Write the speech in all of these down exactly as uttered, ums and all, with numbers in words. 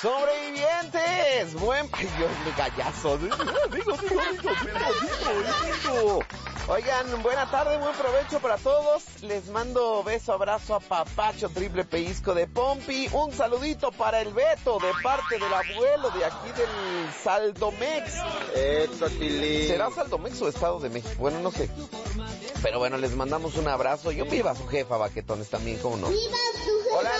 Sobrevivientes, buen... Ay, Dios, me gallazo. Digo, digo, digo, digo, digo, digo. Oigan, buena tarde, buen provecho para todos. Les mando beso, abrazo, a papacho, triple pellizco de Pompi. Un saludito para el Beto de parte del abuelo de aquí del Saldomex. Eso, Tilín. ¿Será Saldomex o Estado de México? Bueno, no sé. Pero bueno, les mandamos un abrazo. Yo viva su jefa, baquetones, también, ¿cómo no? ¡Viva su jefa! Hola,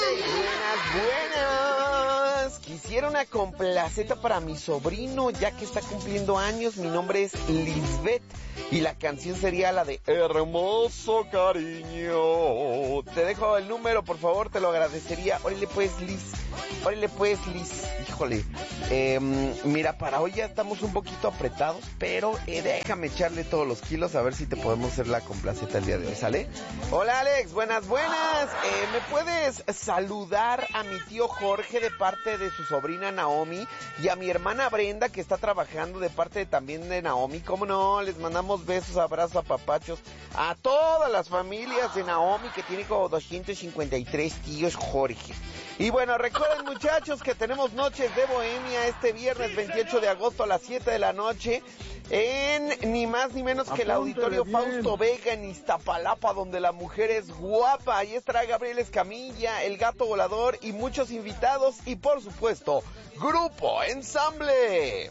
buenas, buenas. Quisiera una complaceta para mi sobrino, ya que está cumpliendo años. Mi nombre es Lisbeth y la canción sería la de Hermoso Cariño. Te dejo el número, por favor, te lo agradecería. Órale pues, Liz. Órale pues, Liz. Híjole. Eh, mira, para hoy ya estamos un poquito apretados, pero eh, déjame echarle todos los kilos a ver si te podemos hacer la complaceta el día de hoy, ¿sale? Hola, Alex, buenas, buenas. Eh, ¿Me puedes saludar a mi tío Jorge de parte de su sobrina Naomi y a mi hermana Brenda que está trabajando de parte también de Naomi? ¿Cómo no? Les mandamos besos, abrazos, apapachos a todas las familias de Naomi, que tiene como doscientos cincuenta y tres tíos Jorge. Y bueno, recuerden, muchachos, que tenemos Noches de Bohemia este viernes veintiocho de agosto a las siete de la noche en ni más ni menos que el Auditorio Fausto Vega en Iztapalapa, donde la mujer es guapa. Ahí estará Gabriel Escamilla, el Gato Volador y muchos invitados y, por supuesto, Grupo Ensamble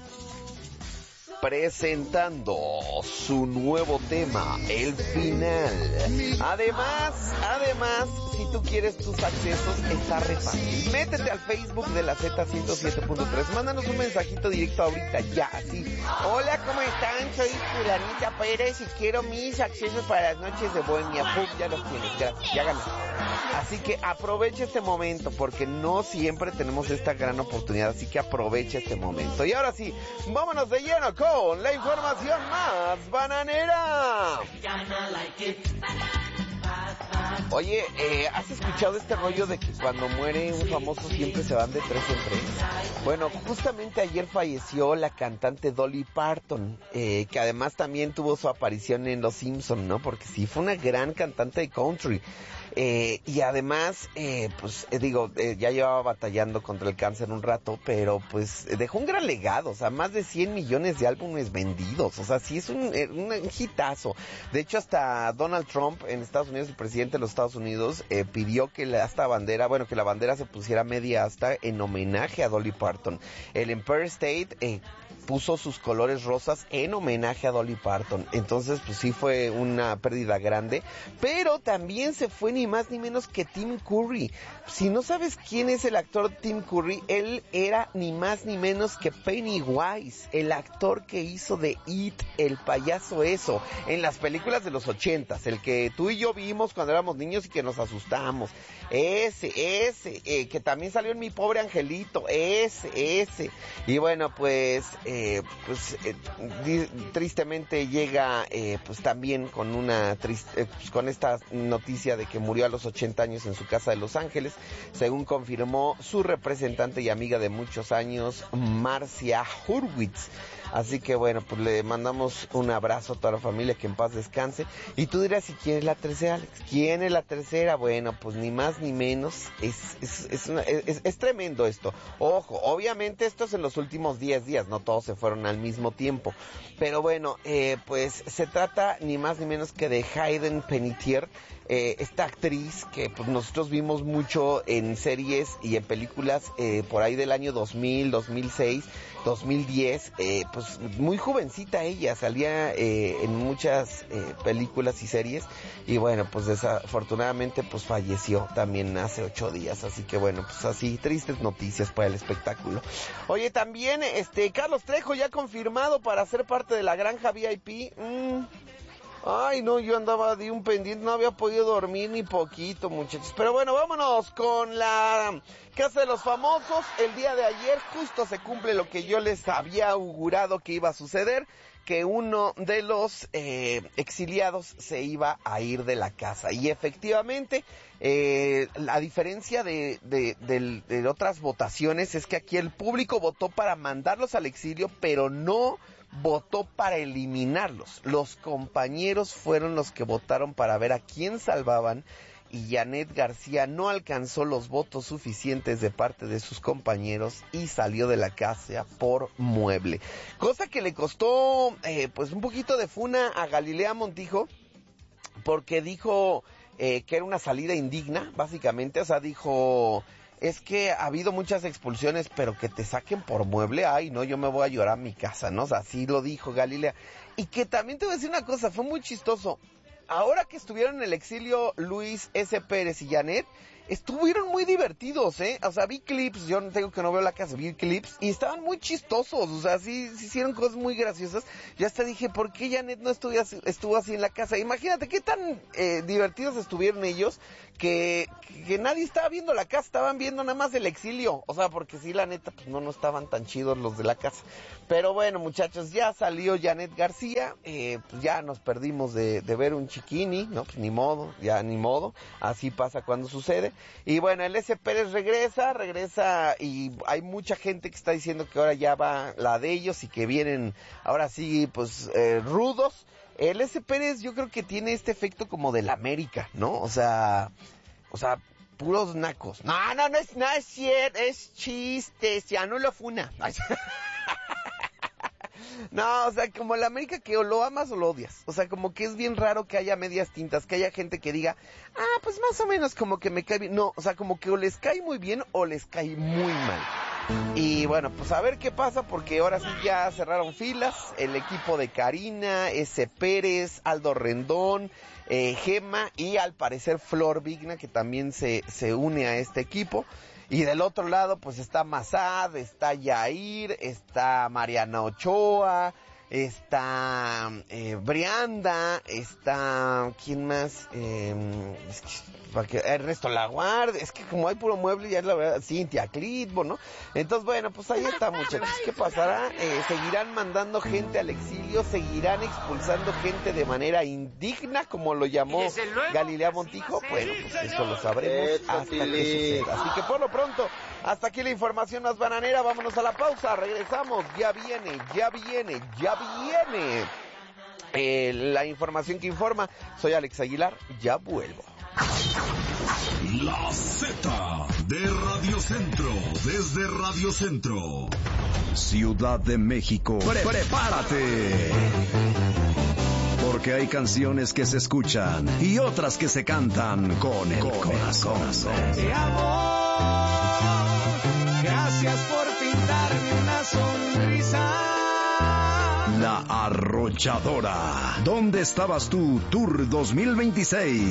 presentando su nuevo tema, El Final. Además, además, si tú quieres tus accesos, está re fácil. Métete al Facebook de la Z ciento siete punto tres. Mándanos un mensajito directo ahorita, ya, así. Hola, ¿cómo están? Soy Fulanita Pérez y quiero mis accesos para las Noches de Bohemia. Pum, ya los tienes, gracias, ya ganaste. Así que aprovecha este momento, porque no siempre tenemos esta gran oportunidad, así que aprovecha este momento. Y ahora sí, vámonos de lleno con la información más bananera. Oye, eh, ¿has escuchado este rollo de que cuando muere un famoso siempre se van de tres en tres? Bueno, justamente ayer falleció la cantante Dolly Parton, eh, que además también tuvo su aparición en Los Simpson, ¿no? Porque sí, fue una gran cantante de country. Eh, y además, eh, pues eh, digo, eh, ya llevaba batallando contra el cáncer un rato, pero pues eh, dejó un gran legado, o sea, más de cien millones de álbumes vendidos, o sea, sí es un, eh, un, un hitazo. De hecho, hasta Donald Trump en Estados Unidos, el presidente de los Estados Unidos, eh, pidió que la asta bandera, bueno, que la bandera se pusiera media asta en homenaje a Dolly Parton. El Empire State eh, puso sus colores rosas en homenaje a Dolly Parton. Entonces, pues sí fue una pérdida grande, pero también se fue ni más ni menos que Tim Curry. Si no sabes quién es el actor Tim Curry, él era ni más ni menos que Pennywise, el actor que hizo de It, el payaso eso, en las películas de los ochentas, el que tú y yo vimos cuando éramos niños y que nos asustamos. Ese, ese, eh, que también salió en Mi Pobre Angelito, ese, ese. Y bueno, pues, eh, pues, eh, di- tristemente llega, eh, pues también con una triste, eh, pues, con esta noticia de que murió a los ochenta años en su casa de Los Ángeles, según confirmó su representante y amiga de muchos años, Marcia Hurwitz. Así que bueno, pues le mandamos un abrazo a toda la familia, que en paz descanse. Y tú dirás, ¿y quién es la tercera, Alex? ¿Quién es la tercera? Bueno, pues ni más ni menos, es, es, es, una, es, es tremendo esto. Ojo, obviamente esto es en los últimos diez días, no todos se fueron al mismo tiempo. Pero bueno, eh, pues se trata ni más ni menos que de Hayden Panettiere, eh, esta actriz que pues nosotros vimos mucho en series y en películas eh, por ahí del año dos mil, dos mil seis, dos mil diez, eh, pues muy jovencita ella, salía eh, en muchas eh, películas y series, y bueno, pues desafortunadamente pues falleció también hace ocho días, así que bueno, pues así, tristes noticias para el espectáculo. Oye, también este Carlos Trejo ya confirmado para ser parte de la Granja V I P. Mm. Ay, no, yo andaba de un pendiente, no había podido dormir ni poquito, muchachos. Pero bueno, vámonos con la Casa de los Famosos. El día de ayer justo se cumple lo que yo les había augurado que iba a suceder, que uno de los eh, exiliados se iba a ir de la casa. Y efectivamente, eh, la diferencia de, de, de, de otras votaciones es que aquí el público votó para mandarlos al exilio, pero no votó para eliminarlos. Los compañeros fueron los que votaron para ver a quién salvaban y Janet García no alcanzó los votos suficientes de parte de sus compañeros y salió de la casa por mueble. Cosa que le costó eh, pues un poquito de funa a Galilea Montijo, porque dijo eh, que era una salida indigna, básicamente. O sea, dijo, es que ha habido muchas expulsiones, pero que te saquen por mueble, ay, no, yo me voy a llorar a mi casa, ¿no? O sea, así lo dijo Galilea. Y que también te voy a decir una cosa, fue muy chistoso. Ahora que estuvieron en el exilio Luis S. Pérez y Janet, estuvieron muy divertidos, ¿eh? O sea, vi clips, yo no tengo que no veo la casa, vi clips y estaban muy chistosos, o sea, sí, sí hicieron cosas muy graciosas. Yo hasta dije, ¿por qué Janet no estuvo así, estuvo así en la casa? Imagínate qué tan eh, divertidos estuvieron ellos que, que nadie estaba viendo la casa, estaban viendo nada más el exilio. O sea, porque sí, la neta, pues no, no estaban tan chidos los de la casa. Pero bueno, muchachos, ya salió Janet García, eh, pues ya nos perdimos de, de ver un chiquini, ¿no? Pues ni modo, ya ni modo, así pasa cuando sucede. Y bueno, el S. Pérez regresa, regresa y hay mucha gente que está diciendo que ahora ya va la de ellos y que vienen ahora sí, pues, eh, rudos. El S. Pérez yo creo que tiene este efecto como del América, ¿no? O sea, o sea, puros nacos. No, no, no es, no es cierto, es chistes, ya no lo funa. No, o sea, como el América que o lo amas o lo odias. O sea, como que es bien raro que haya medias tintas, que haya gente que diga, ah, pues más o menos como que me cae bien. No, o sea, como que o les cae muy bien o les cae muy mal. Y bueno, pues a ver qué pasa, porque ahora sí ya cerraron filas. El equipo de Karina, S. Pérez, Aldo Rendón, eh, Gema y al parecer Flor Vigna, que también se, se une a este equipo. Y del otro lado, pues está Mazad, está Yair, está Mariana Ochoa, está eh, Brianda, está, ¿quién más? Eh, es que, Ernesto Laguardia, es que como hay puro mueble, ya es la verdad, Cintia Clitbo, ¿no? Entonces, bueno, pues ahí está, muchachos. ¿Qué pasará? Eh, seguirán mandando gente al exilio, seguirán expulsando gente de manera indigna, como lo llamó Galilea Montijo. Bueno, pues eso lo sabremos hasta que suceda. Así que por lo pronto, hasta aquí la información más bananera. Vámonos a la pausa, regresamos. Ya viene, ya viene, ya viene eh, la información que informa. Soy Alex Aguilar, ya vuelvo. La Z de Radio Centro, desde Radio Centro, Ciudad de México. Pre- prepárate, porque hay canciones que se escuchan y otras que se cantan con el con corazón. Te amo, gracias por pintarme una sonrisa. La Arrolladora. ¿Dónde estabas tú, Tour dos mil veintiséis?